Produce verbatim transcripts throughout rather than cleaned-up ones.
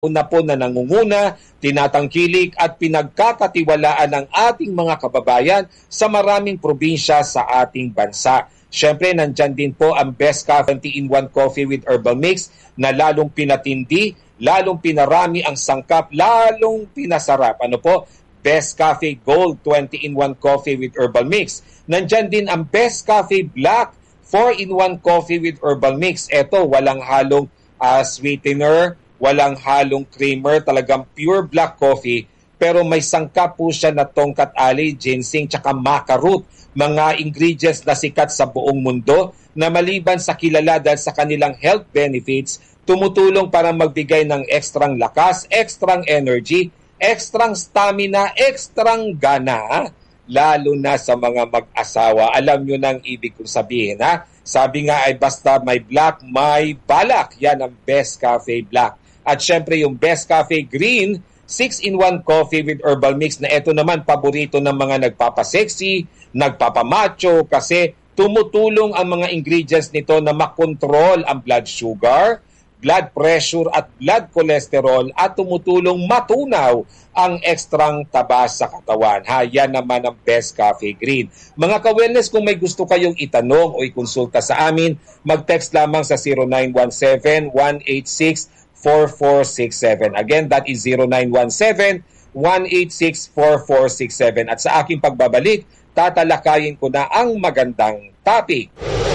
una po na nangunguna, tinatangkilik at pinagkakatiwalaan ng ating mga kababayan sa maraming probinsya sa ating bansa. Siyempre, nandyan din po ang Best Cafe twenty in one Coffee with Herbal Mix na lalong pinatindi, lalong pinarami ang sangkap, lalong pinasarap. Ano po? Best Cafe Gold twenty in one Coffee with Herbal Mix. Nandyan din ang Best Cafe Black four in one Coffee with Herbal Mix. Ito, walang halong uh, sweetener, walang halong creamer, talagang pure black coffee. Pero may sangkap po siya na tongkat ali, ginseng, tsaka maca root. Mga ingredients na sikat sa buong mundo na maliban sa kilala dahil sa kanilang health benefits, tumutulong para magbigay ng ekstrang lakas, ekstrang energy, ekstrang stamina, ekstrang gana, lalo na sa mga mag-asawa. Alam nyo nang ibig kong sabihin, ha? Sabi nga ay basta may black, may balak. Yan ang Best Cafe Black. At syempre yung Best Cafe Green, six in one Coffee with Herbal Mix na ito naman paborito ng mga nagpapasexy, nagpapamacho kasi tumutulong ang mga ingredients nito na makontrol ang blood sugar, blood pressure at blood cholesterol at tumutulong matunaw ang ekstrang taba sa katawan. Ha, yan naman ang Best Cafe Green. Mga ka-wellness, kung may gusto kayong itanong o ikonsulta sa amin, mag-text lamang sa zero nine one seven, one eight six, four four six seven. Again, that is zero nine one seven, one eight six, four four six seven. At sa aking pagbabalik, tatalakayin ko na ang magandang topic.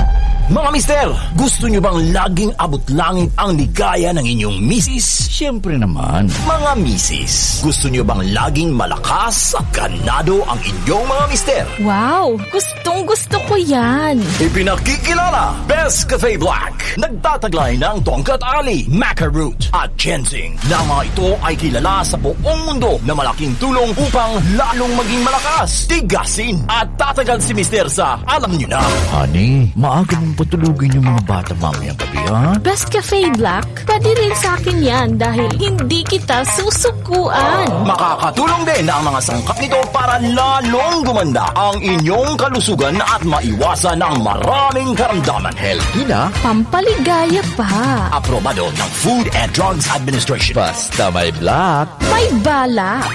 Mga mister, gusto nyo bang laging abot langit ang ligaya ng inyong misis? Siyempre naman. Mga misis, gusto nyo bang laging malakas at ganado ang inyong mga mister? Wow! Gustong gusto ko yan! Ipinakikilala, Best Cafe Black. Nagtataglay ng tongkat ali, maca root at ginseng. Na mga ito ay kilala sa buong mundo na malaking tulong upang lalong maging malakas, tigasin at tatagal si mister sa alam nyo na. Honey, maaga mong patulugin yung mga bata mamayang gabi, ha? Best Cafe Black, pwede rin sa akin yan dahil hindi kita susukuan. Makakatulong din ang mga sangkap nito para lalong gumanda ang inyong kalusugan at maiwasan ang maraming karamdaman. Healthy na, pampaligaya pa. aprobado ng Food and Drugs Administration. Basta may black, may balak.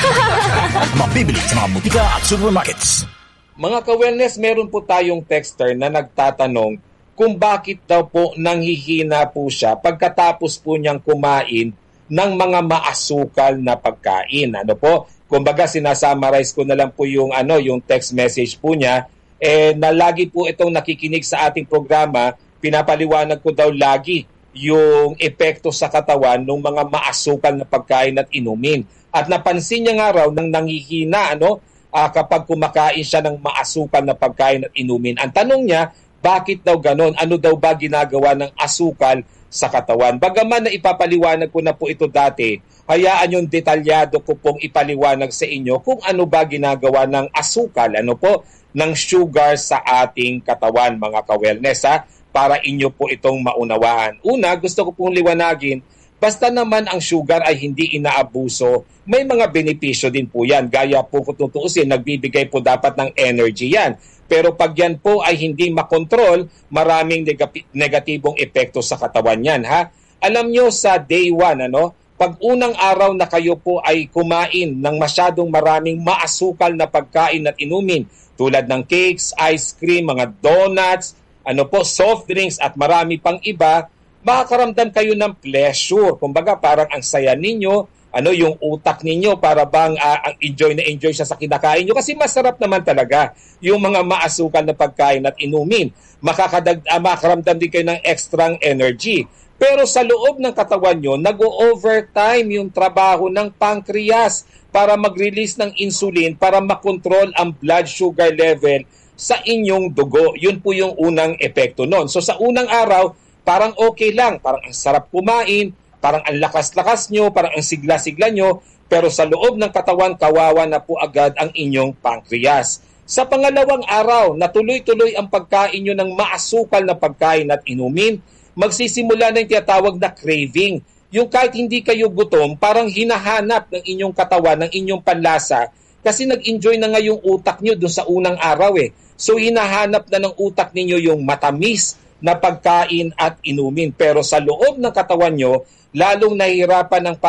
Mabibili sa mga butika at supermarkets. Mga ka-wellness, meron po tayong texter na nagtatanong kung bakit daw po nanghihina po siya pagkatapos po niyang kumain ng mga maasukal na pagkain. Ano po? Kumbaga sinasummarize ko na lang po yung ano, yung text message po niya, eh na lagi po itong nakikinig sa ating programa, pinapaliwanag ko daw lagi yung epekto sa katawan ng mga maasukal na pagkain at inumin. At napansin niya nga raw nang nanghihina, ano, Uh, kapag kumakain siya ng maasukal na pagkain at inumin. Ang tanong niya, bakit daw ganon? Ano daw ba ginagawa ng asukal sa katawan? Bagaman na ipapaliwanag ko na po ito dati, hayaan yung detalyado ko pong ipaliwanag sa inyo kung ano ba ginagawa ng asukal, ano po, ng sugar sa ating katawan, mga ka-wellness, ha? Para inyo po itong maunawaan. Una, gusto ko pong liwanagin, basta naman ang sugar ay hindi inaabuso, may mga benepisyo din po yan. Gaya po kung tutuusin, nagbibigay po dapat ng energy yan. Pero pag yan po ay hindi makontrol, maraming neg- negatibong epekto sa katawan yan. Ha? Alam nyo sa day one, ano, pag unang araw na kayo po ay kumain ng masyadong maraming maasukal na pagkain at inumin, tulad ng cakes, ice cream, mga donuts, ano po, soft drinks at marami pang iba, makakaramdam kayo ng pleasure. Kumbaga parang ang saya ninyo, ano yung utak ninyo para bang uh, enjoy na enjoy siya sa kinakain nyo kasi masarap naman talaga yung mga maasukal na pagkain at inumin. Makakadag, uh, makakaramdam din kayo ng extra energy. Pero sa loob ng katawan nyo, nag-overtime yung trabaho ng pancreas para mag-release ng insulin para makontrol ang blood sugar level sa inyong dugo. Yun po yung unang epekto nun. So sa unang araw, parang okay lang, parang ang sarap kumain, parang ang lakas-lakas nyo, parang ang sigla-sigla nyo, pero sa loob ng katawan, kawawa na po agad ang inyong pancreas. Sa pangalawang araw, natuloy-tuloy ang pagkain nyo ng maasukal na pagkain at inumin, magsisimula na yung tinatawag na craving. Yung kahit hindi kayo gutom, parang hinahanap ng inyong katawan, ng inyong panlasa, kasi nag-enjoy na nga yung utak nyo doon sa unang araw eh. So hinahanap na ng utak ninyo yung matamis, na pagkain at inumin. Pero sa loob ng katawan nyo, lalong nahihirapan ng